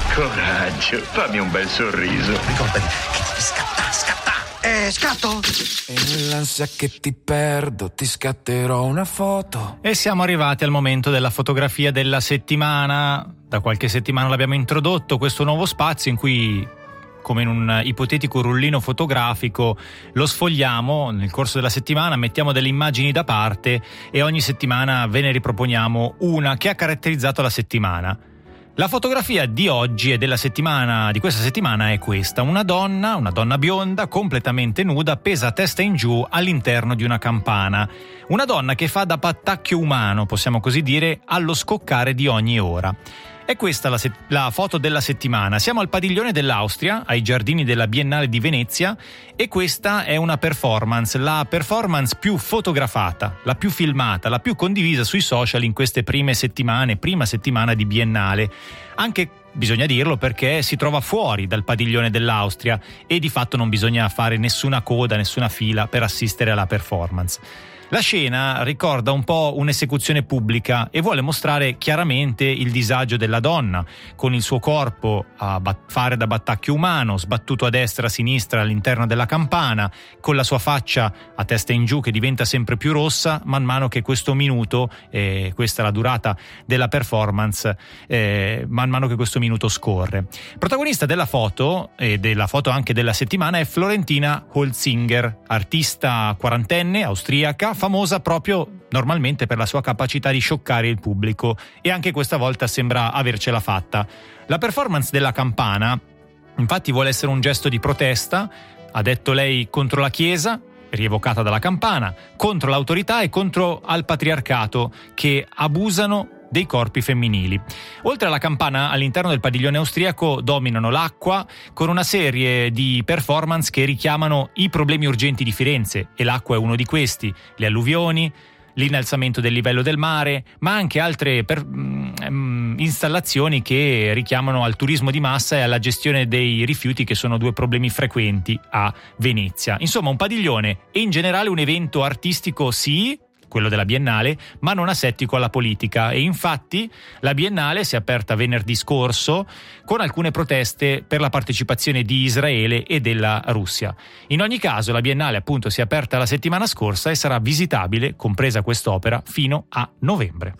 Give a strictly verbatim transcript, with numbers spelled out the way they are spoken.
Coraggio, fammi un bel sorriso. Ricordati che scatta, scatta. Eh, scatto? E nell'ansia che ti perdo ti scatterò una foto. E siamo arrivati al momento della fotografia della settimana. Da qualche settimana l'abbiamo introdotto questo nuovo spazio in cui, come in un ipotetico rullino fotografico, lo sfogliamo nel corso della settimana, mettiamo delle immagini da parte e ogni settimana ve ne riproponiamo una che ha caratterizzato la settimana. La fotografia di oggi e della settimana, di questa settimana, è questa: una donna, una donna bionda, completamente nuda, appesa a testa in giù all'interno di una campana. Una donna che fa da battacchio umano, possiamo così dire, allo scoccare di ogni ora. È questa la, se- la foto della settimana. Siamo al padiglione dell'Austria, ai giardini della Biennale di Venezia, e questa è una performance, la performance più fotografata, la più filmata, la più condivisa sui social in queste prime settimane, prima settimana di Biennale. Anche, bisogna dirlo, perché si trova fuori dal padiglione dell'Austria e di fatto non bisogna fare nessuna coda, nessuna fila per assistere alla performance. La scena ricorda un po' un'esecuzione pubblica e vuole mostrare chiaramente il disagio della donna, con il suo corpo a bat- fare da battacchio umano, sbattuto a destra e a sinistra all'interno della campana, con la sua faccia a testa in giù che diventa sempre più rossa man mano che questo minuto, eh, questa è la durata della performance, eh, man mano che questo minuto scorre. Protagonista della foto, e della foto anche della settimana, è Florentina Holzinger, artista quarantenne, austriaca, famosa proprio normalmente per la sua capacità di scioccare il pubblico, e anche questa volta sembra avercela fatta. La performance della campana infatti vuole essere un gesto di protesta, ha detto lei, contro la Chiesa, rievocata dalla campana, contro l'autorità e contro al patriarcato che abusano dei corpi femminili. Oltre alla campana, all'interno del padiglione austriaco dominano l'acqua, con una serie di performance che richiamano i problemi urgenti di Firenze, e l'acqua è uno di questi: le alluvioni, l'innalzamento del livello del mare, ma anche altre per, um, installazioni che richiamano al turismo di massa e alla gestione dei rifiuti, che sono due problemi frequenti a Venezia. Insomma, un padiglione e in generale un evento artistico, sì, quello della Biennale, ma non asettico alla politica, e infatti la Biennale si è aperta venerdì scorso con alcune proteste per la partecipazione di Israele e della Russia. In ogni caso la Biennale appunto si è aperta la settimana scorsa e sarà visitabile, compresa quest'opera, fino a novembre.